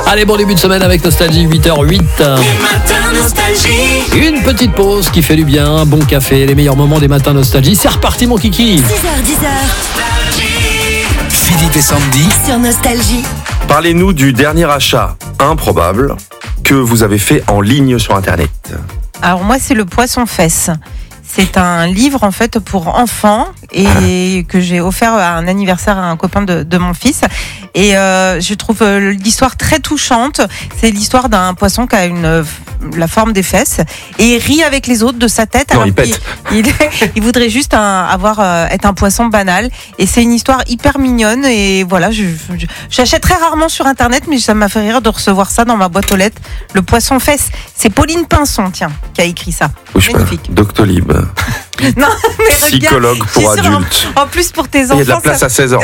Allez, bon début de semaine avec Nostalgie, 8h08. Les matins nostalgie. Une petite pause qui fait du bien, un bon café, les meilleurs moments des matins Nostalgie. C'est reparti mon kiki. 6h10 Philippe et Sandy. sur Nostalgie. Parlez-nous du dernier achat improbable que vous avez fait en ligne sur Internet. Alors moi, c'est le Poisson-Fesse. C'est un livre en fait pour enfants et que j'ai offert à un anniversaire à un copain de mon fils. Et je trouve l'histoire très touchante. C'est l'histoire d'un poisson qui a la forme des fesses et il rit avec les autres de sa tête. Non, alors il pète. il voudrait juste être un poisson banal. Et c'est une histoire hyper mignonne. Et voilà, j'achète très rarement sur Internet, mais ça m'a fait rire de recevoir ça dans ma boîte aux lettres. Le Poisson-Fesse. C'est Pauline Pinson, tiens, qui a écrit ça. Bouge pas. Magnifique. Doctolib, Non, mais regarde, psychologue je suis pour sûre, adultes. En plus, pour tes enfants. Il y a de la place ça- à 16h.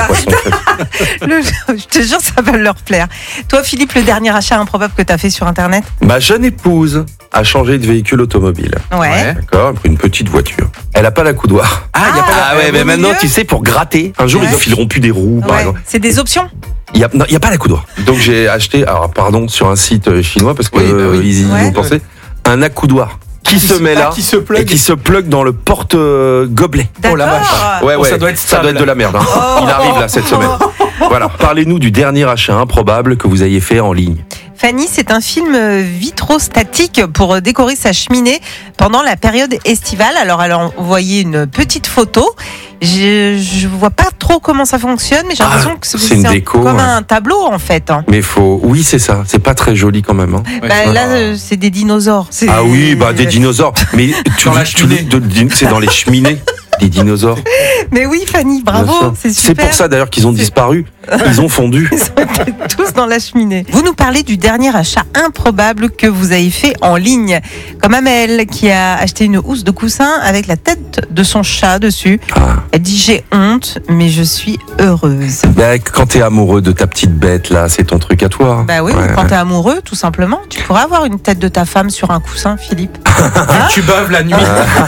Je te jure, ça va leur plaire. Toi, Philippe, le dernier achat improbable que tu as fait sur Internet? Ma jeune épouse a changé de véhicule automobile. Ouais. D'accord, elle a pris une petite voiture. Elle a pas l'accoudoir. Ah, ouais, mais au maintenant milieu. tu sais, pour gratter, un jour Ouais. ils fileront plus des roues par Ouais. exemple. C'est des options. Il y a pas l'accoudoir. Donc j'ai acheté, alors pardon, sur un site chinois parce que Oui, bah oui. ils y Ouais. ont pensé, un accoudoir qui se met là qui se plug. et qui se plug dans le porte-gobelet. D'accord. la vache. Ouais, Oh, ça doit être ça stable. doit être de la merde. Hein. Oh. Il arrive là cette semaine. Voilà, parlez-nous du dernier achat improbable que vous ayez fait en ligne. Fanny, c'est un film vitrostatique pour décorer sa cheminée pendant la période estivale. Alors, elle a envoyé une petite photo. Je vois pas trop comment ça fonctionne, mais j'ai l'impression que c'est une déco, comme ouais. un tableau en fait. Mais oui, c'est ça. C'est pas très joli quand même. Hein. Bah, là, c'est des dinosaures. C'est- Ah oui, bah des dinosaures. Mais Dans la cheminée. c'est dans les cheminées. Des dinosaures. Mais oui, Fanny, Bien bravo, sûr. c'est C'est super. pour ça d'ailleurs qu'ils ont C'est- disparu. Ils ont fondu. Ils étaient tous dans la cheminée. Vous nous parlez du dernier achat improbable que vous avez fait en ligne. Comme Amel qui a acheté une housse de coussin avec la tête de son chat dessus. Ah. Elle dit j'ai honte, mais je suis heureuse. Bah, quand t'es amoureux de ta petite bête là, c'est ton truc à toi. Bah oui, Ouais. quand t'es amoureux, tout simplement, tu pourrais avoir une tête de ta femme sur un coussin, Philippe. Tu beuves la nuit.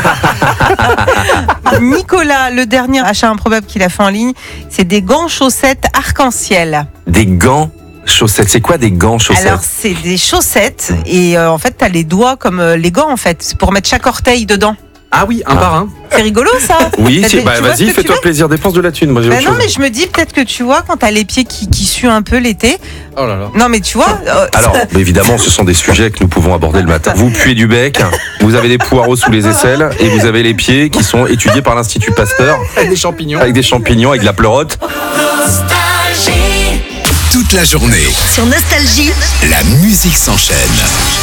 Nicolas, le dernier achat improbable qu'il a fait en ligne, c'est des gants chaussettes arc-en-ciel. Des gants chaussettes. C'est quoi des gants chaussettes? Alors c'est des chaussettes et en fait t'as les doigts comme les gants en fait, c'est pour mettre chaque orteil dedans. Ah oui, un par un. C'est rigolo ça. Oui, T'as c'est, des- bah, tu vois ce vas-y, que tu fais-toi veux plaisir, dépense de la thune. Moi j'ai Bah autre non chose. mais je me dis peut-être que tu vois quand t'as les pieds qui suent un peu l'été. Oh là là. Non mais tu vois. Alors, mais évidemment, ce sont des sujets que nous pouvons aborder le matin. Vous puez du bec, vous avez des poireaux sous les aisselles et vous avez les pieds qui sont étudiés par l'Institut Pasteur Avec des champignons. avec des champignons, avec de la pleurote. Nostalgie. Toute la journée, Sur Nostalgie. la musique s'enchaîne.